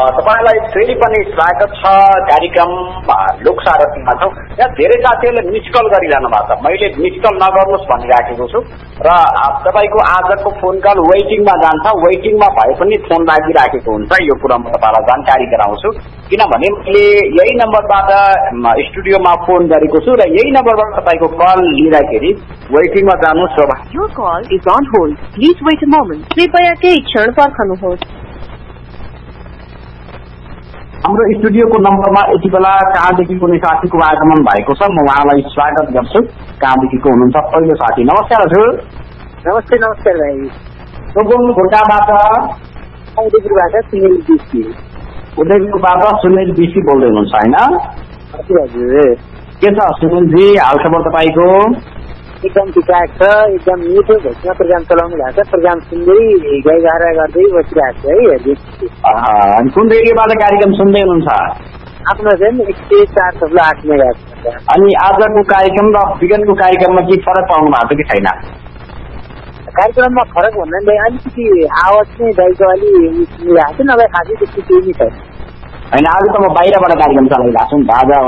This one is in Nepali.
तपाईलाई फेरि पनि स्वागत छ कार्यक्रम लोकसारथीमा छौँ। यहाँ धेरै साथीहरूले मिस कल गरिरहनु भएको छ। मैले मिस कल नगर्नुहोस् भनिराखेको छु र तपाईँको आजको फोन कल वेटिङमा जान्छ। वेटिङमा भए पनि फोन लागिराखेको हुन्छ। यो कुरा म तपाईँलाई जानकारी गराउँछु, किनभने मैले यही नम्बरबाट स्टुडियोमा फोन गरेको छु र यही नम्बरबाट तपाईँको कल लिँदाखेरि वेटिङमा जानुहोस्। Your call is on hold. Please wait a moment. कृपया केही क्षण पर्खनुहोस्। हाम्रो स्टुडियोको नम्बरमा यति बेला कहाँदेखि कुनै साथीको आगमन भएको छ। म उहाँलाई स्वागत गर्छु। कहाँदेखिको हुनुहुन्छ पहिलो साथी? नमस्कार हजुर। नमस्ते नमस्कार भाइ। खोटाबाट उदयपुरबाट सुनिल बिसी। उदयपुरबाट सुनिल बिसी बोल्दै हुनुहुन्छ होइन? हजुर हजुर। के छ सुनिलजी हालखबर तपाईँको? एकदम ठिकठाक छ। एकदम मिठो भोइसमा प्रोग्राम चलाउनु भएको छ। प्रोग्राम सुन्दै गाई गाह्रा गर्दै बसिरहेको छ है। अनि कुन रेडियोबाट कार्यक्रम सुन्दै हुनुहुन्छ? आफ्नो चाहिँ 104.8 मेगाहर्ज। अनि आजको कार्यक्रम र विगतको कार्यक्रममा के फरक पाउनु भएको छ कि छैन? कार्यक्रममा फरक भन्दा पनि अलिकति आवाज चाहिँ दाइको अलि सुनिरहेको छ, नभए खासै त्यस्तो केही नै छैन। होइन आज त म बाहिरबाट कार्यक्रम चलाइरहेको छु नि त। आज